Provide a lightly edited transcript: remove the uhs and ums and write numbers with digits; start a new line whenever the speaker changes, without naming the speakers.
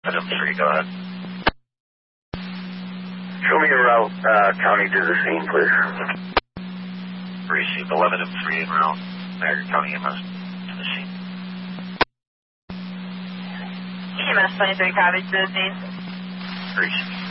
Item 3, go ahead.
Show me a route, county to the scene, please.
Received 11 and 3 en route. Niagara County EMS to the scene.
EMS 23 copies to the scene.
Received.